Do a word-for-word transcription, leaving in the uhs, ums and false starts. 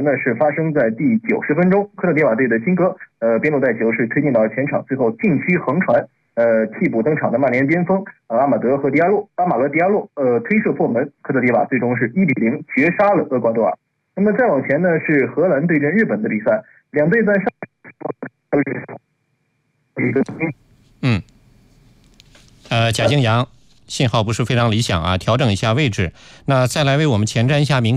球呢是发生在第九十分钟，科特迪瓦队的辛格呃边路带球是推进到前场，最后禁区横传，呃替补登场的曼联边锋呃阿马德和迪亚洛阿马德迪亚洛呃推射破门，科特迪瓦最终是一比零绝杀了厄瓜多尔。那么再往前呢是荷兰对阵日本的比赛，两队在上嗯呃贾静阳信号不是非常理想啊，调整一下位置。那再来为我们前瞻一下明